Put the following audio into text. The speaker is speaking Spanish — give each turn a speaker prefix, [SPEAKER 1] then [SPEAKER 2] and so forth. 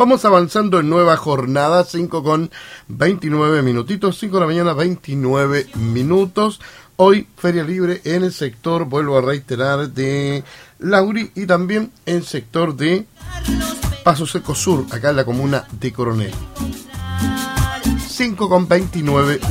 [SPEAKER 1] Vamos avanzando en nueva jornada, 5 con 29 minutitos, 5 de la mañana, 29 minutos. Hoy, feria libre en el sector, vuelvo a reiterar, de Lauri y también en el sector de Paso Seco Sur, acá en la comuna de Coronel. 5 con 29